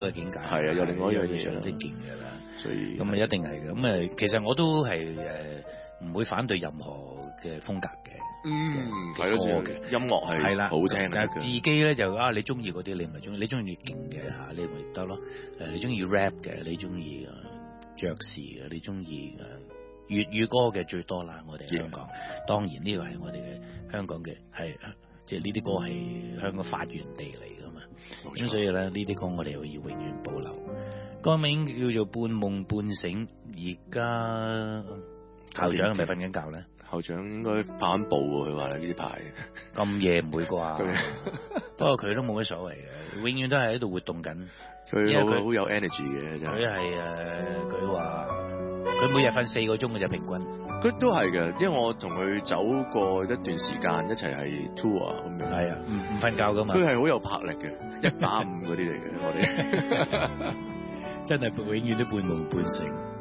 嘅境界。 係啊，有另外一樣嘢有啲勁嘅啦。 所以咁啊，一定係嘅。咁其實我都係唔會反對任何嘅風格嘅。 係咯， 嘅音樂係啦，好聽但係自己咧就你中意嗰啲，你咪中意；你中意勁嘅你咪得咯。你中意 rap 嘅，你中意爵士嘅，你中意粵語歌嘅最多啦。我哋香港當然呢個係我哋嘅香港嘅係即係呢啲歌係香港發源地嚟噶嘛。咁所以咧呢啲歌我哋要永遠保留。歌名叫做半夢半醒，而家校長係咪瞓緊覺咧？ 校長應該跑緊步喎，佢話呢啲排咁夜唔會啩？不過佢都冇乜所謂嘅，永遠都係喺度活動緊。 佢好有 energy 嘅， 佢係佢話佢每日瞓4個鐘嘅啫，平均。 佢都係嘅，因為我同佢走過一段時間，一齊係 tour 咁樣。 係啊，唔瞓覺噶嘛。 佢係好有魄力嘅，1打5嗰啲嚟嘅，我哋真係永遠都半夢半醒。